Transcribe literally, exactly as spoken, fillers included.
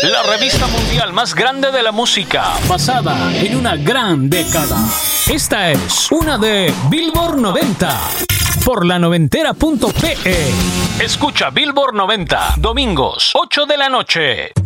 la revista mundial más grande de la música, basada en una gran década. Esta es una de Billboard noventa, por la noventera punto pe. Escucha Billboard noventa, domingos, ocho de la noche.